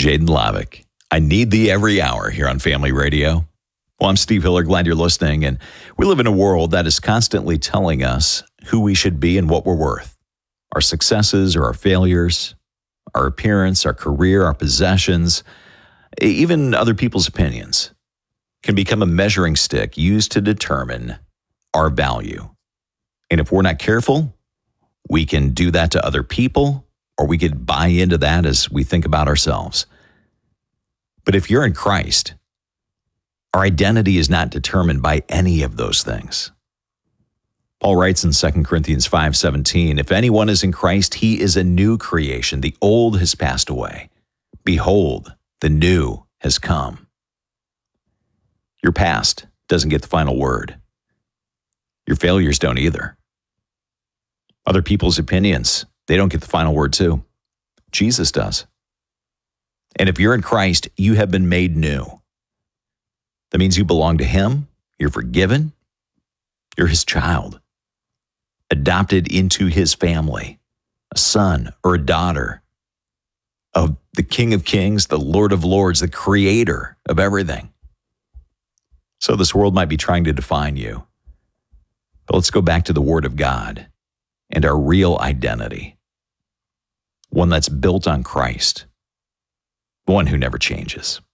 Jaden Lavick. I need thee every hour here on Family Radio. Well, I'm Steve Hiller. Glad you're listening. And we live in a world that is constantly telling us who we should be and what we're worth. Our successes or our failures, our appearance, our career, our possessions, even other people's opinions can become a measuring stick used to determine our value. And if we're not careful, we can do that to other people, or we could buy into that as we think about ourselves. But if you're in Christ, our identity is not determined by any of those things. Paul writes in 2 Corinthians 5:17, if anyone is in Christ, he is a new creation. The old has passed away. Behold, the new has come. Your past doesn't get the final word. Your failures don't either. Other people's opinions, they don't get the final word too. Jesus does. And if you're in Christ, you have been made new. That means you belong to Him, you're forgiven, you're His child, adopted into His family, a son or a daughter of the King of Kings, the Lord of Lords, the Creator of everything. So this world might be trying to define you, but let's go back to the Word of God and our real identity, one that's built on Christ, one who never changes.